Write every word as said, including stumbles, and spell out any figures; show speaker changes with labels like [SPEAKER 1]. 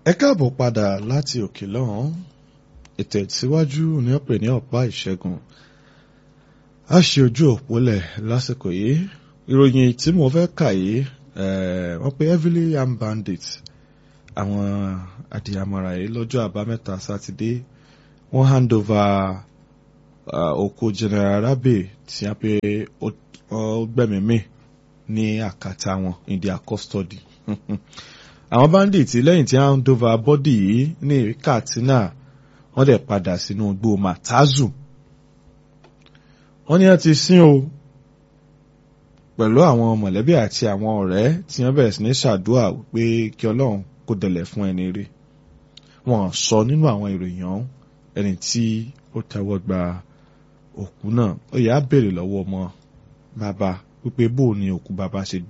[SPEAKER 1] Ẹ káàbọ̀ padà láti òkè lọ́hùn. Ètò ìtìwájú ni ó pè ní ọ̀pá ìṣẹ́gun. A ṣe ojú òpólẹ̀ lásìkò yìí. Ìròyìn tí mo fẹ́ kà yìí wọ́n pe heavily armed bandits àwọn adìyàmọ̀ra yìí lọ́jọ́ àbámẹ́ta sátidé wọ́n hand over òkú General Rabe tí a pé ó gbẹ̀mímì ní àkàtà wọn in their custody. Àwọn bandits lẹ́yìn tí a hand over body yìí ní Katsina wọ́n dẹ̀ padà sínú igbó Matazu. Wọ́n ní wọ́n ti sin o pẹ̀lú àwọn mọ̀lẹ́bí àti àwọn ọ̀rẹ́ tí wọ́n bẹ̀rẹ̀ sí ní ṣàdúrà pé kí Ọlọ́run kó dẹlẹ̀ fún ẹni rí. Wọ́n sọ nínú àwọn ìròyìn ọ̀hún ẹni tí ó tẹ́wọ́ gba òkú náà. Ó yá béèrè lọ́wọ́ ọmọ bàbá wípé bó ni òkú bàbá ṣe